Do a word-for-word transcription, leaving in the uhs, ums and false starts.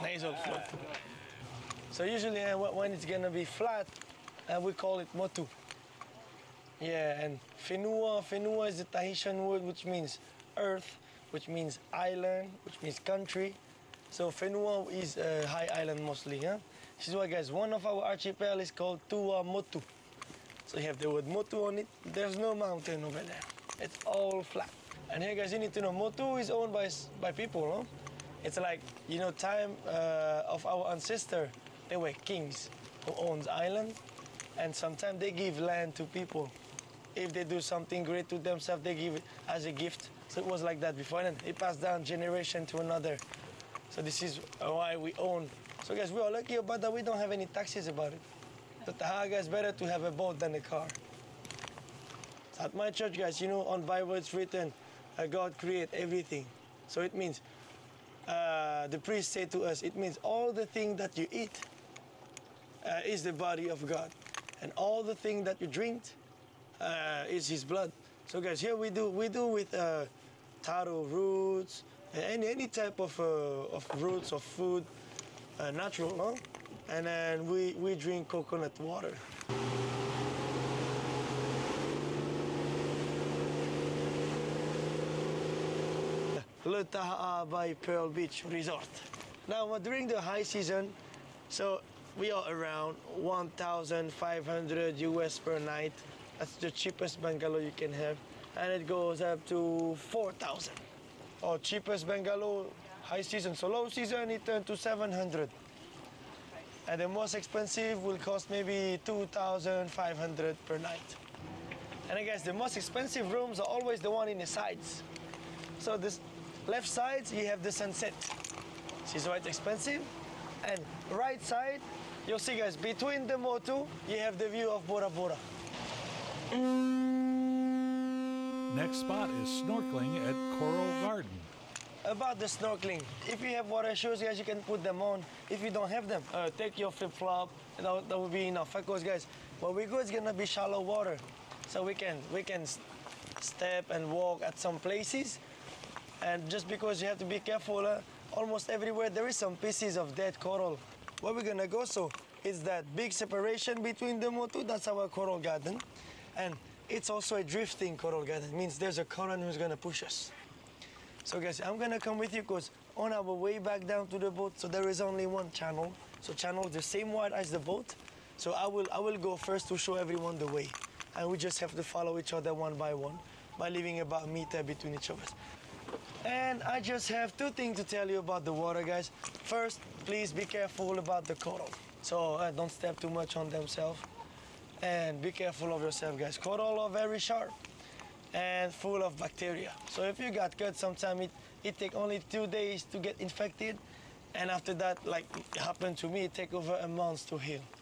nasal float. So usually uh, when it's gonna be flat, uh, we call it motu. Yeah, and Whenua, Whenua is the Tahitian word which means earth, which means island, which means country. So Whenua is a high island mostly, yeah? This is why, guys, one of our archipel is called Tuamotu. So you have the word motu on it. There's no mountain over there. It's all flat. And here, guys, you need to know, Motu is owned by, by people, no? It's like, you know, time uh, of our ancestor, they were kings who owns island, and sometimes they give land to people. If they do something great to themselves, they give it as a gift. So it was like that before, and it passed down generation to another. So this is why we own. So guys, we are lucky about that. We don't have any taxes about it. The Tahaga is better to have a boat than a car. So at my church, guys, you know, on Bible it's written, uh, God create everything. So it means, uh, the priest said to us, it means all the thing that you eat uh, is the body of God. And all the thing that you drink uh, is his blood. So guys, here we do, we do with uh, taro roots, any, any type of, uh, of roots of food, uh, natural, no? And then we, we drink coconut water. Le Taha'a by Pearl Beach Resort. Now, during the high season, so we are around one thousand five hundred U S per night. That's the cheapest bungalow you can have. And it goes up to four thousand. Or cheapest bungalow, high season. So low season, it turned to seven hundred. And the most expensive will cost maybe two thousand five hundred per night. And I guess the most expensive rooms are always the one in the sides. So this left side, you have the sunset. This is why it's expensive. And right side, you'll see, guys, between the Motu, you have the view of Bora Bora. Next spot is snorkeling at Coral Garden. About the snorkeling, if you have water shoes, guys, you can put them on. If you don't have them, uh, take your flip-flop. That, that will be enough. Because, guys, where we go is gonna be shallow water, so we can we can step and walk at some places. And just because you have to be careful, uh, almost everywhere there is some pieces of dead coral. Where we're gonna go, so it's that big separation between the Motu. That's our coral garden, and it's also a drifting coral garden. It means there's a current who's gonna push us. So guys, I'm gonna come with you because on our way back down to the boat, so there is only one channel. So channel the same wide as the boat. So I will I will go first to show everyone the way, and we just have to follow each other one by one by leaving about a meter between each of us. And I just have two things to tell you about the water, guys. First, please be careful about the coral. So uh, don't step too much on themselves, and be careful of yourself, guys. Coral are very sharp and full of bacteria. So if you got cut, sometimes it, it take only two days to get infected. And after that, like it happened to me, it take over a month to heal.